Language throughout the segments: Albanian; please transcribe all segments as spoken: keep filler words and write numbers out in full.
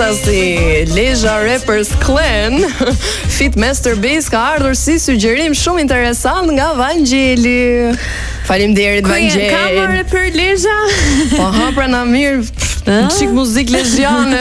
eleganca si Lezha Rappers Clan Fit Master Bass ka ardhur si sugjerim shumë interesant nga Vangjeli. Faleminderit Vangjeli. Ka marrë për Lezha? Po hapra na mirë çik muzikë lezhiane.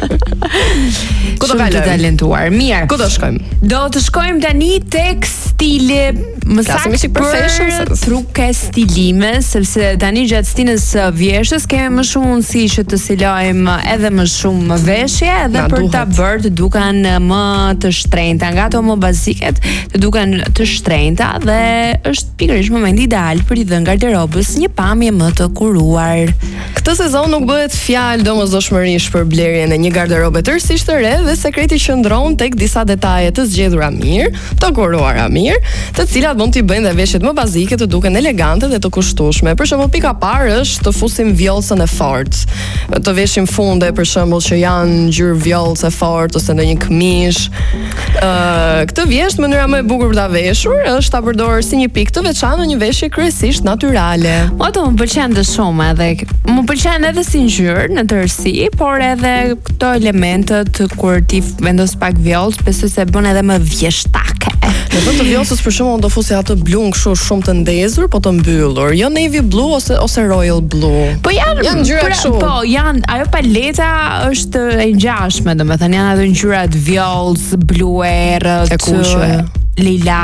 Ku do Shumë të talentuar. Mirë. Ku do shkojmë? Do të shkojmë tani tek stile më saktë për fashion, truke stilime, sepse tani gjatë stinës së vjeshtës kemi më shumë mundësi që të silojmë edhe më shumë veshje, edhe për ta bërë të duken më të shtrenjta, nga ato më baziket të duken të shtrenjta, dhe është pikërisht momenti ideal për i dhënë garderobës një pamje më të kuruar. Këtë sezon nuk bëhet fjalë domosdoshmërisht për blerjen e një garderobe tërësisht të re, dhe sekreti qëndron tek disa detaje të zgjedhura mirë, të kuruara mirë, të cilat mund t'i bëjnë dhe veshjet më bazike të duken elegante dhe të kushtueshme. Për shembull, pika parë është të fusim vjollcën e fortë. Të veshim funde për shembull që janë ngjyrë vjollce fort ose ndonjë këmish. Ë, këtë vjesht mënyra më e bukur për ta veshur është ta përdorur si një pikë të veçantë në një veshje kryesisht natyrale. Ato më pëlqen të shumë, edhe më pëlqen edhe si ngjyrë në tërësi, por edhe këto elementet kur ti vendos pak vjollcë, besoj se bën edhe më vjeshtake. Në vend të vjollcës për shembull do fusi atë blu kështu shumë të ndezur, po të mbyllur, jo navy blue ose ose royal blue. Po janë janë ngjyra kështu. Po, janë, ajo paleta është e ngjashme, domethënë janë ato ngjyrat vjollc, blu errët, e kuqe, lila,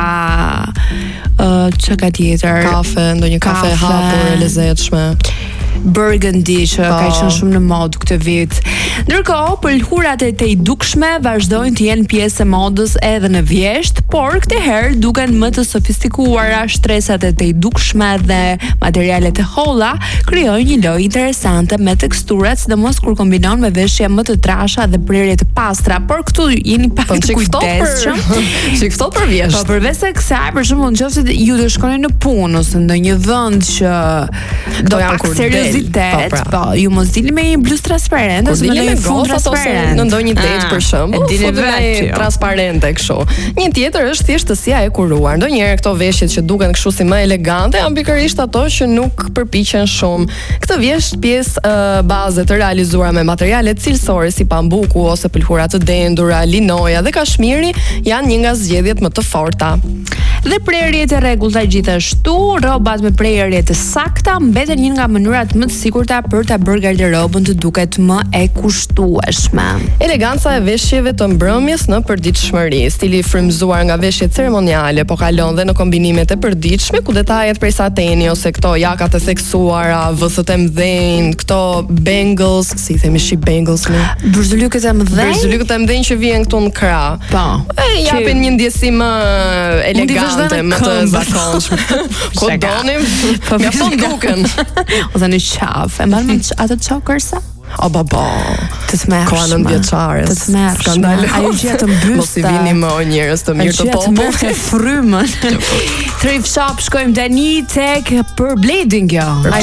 uh, çka ka tjetër? Kafe, ndonjë kafe e hapur e lezetshme. Burgundy që ka qenë shumë në modë këtë vit. Ndërkohë, pëlhurat e të i dukshme vazhdojnë të jenë pjesë e modës edhe në vjesht, por këtë herë duken më të sofistikuara. Shtresat e të i dukshme dhe materialet e holla krijojnë një lojë interesante me teksturat, sidomos kur kombinon me veshje më të trasha dhe prerje të pastra, por këtu jeni pak të kujdesshëm. Çik ftohtë për vjesht. Po përveç se kësaj, për shembull, nëse ju do shkoni në punë ose në një vend që do pak seriozitet, po, ju mos dilni me një bluzë transparente ose me një fund transparent. Në ndonjë date për shembull, fund transparente kështu. Një tjetër është thjeshtësia e kuruar. Ndonjëherë këto veshjet që duken kështu si më elegante janë pikërisht ato që nuk përpiqen shumë. Këtë vjesht pjesë uh, baze të realizuara me materiale cilësore si pambuku ose pëlhura të dendura, linoja dhe kashmiri janë një nga zgjedhjet më të forta. Dhe prerjet e rregullta gjithashtu, rrobat me prerje të sakta mbeten një nga mënyrat më të sigurta për ta bërë garderobën të duket më e kushtueshme. Eleganca e veshjeve të mbrëmjes në përditshmëri. Stili i frymëzuar nga veshjet ceremoniale po kalon dhe në kombinimet e përditshme, ku detajet prej sateni ose këto jakat e theksuara, vëthët e mëdhenj, këto bangles, si i themi shi bangles më? Burzulykët e mëdhenj? Burzulykët e mëdhenj që vijnë këtu në krah. Po. E japin një ndjesi më elegante, më të zakonshme. Ku donim? Po mjafton duken. Ose në qaf, e mban ato çokërsa? O baba, të të mërshme. Koha nëntëvjeçares. Të të mërshme. Skandaloz. Ajo gjë të mbysta. Mos i vini më o njerëz të mirë të popullit. Ajo gjë të frymën. Thrift shop, shkojmë tani tek për bleding jo.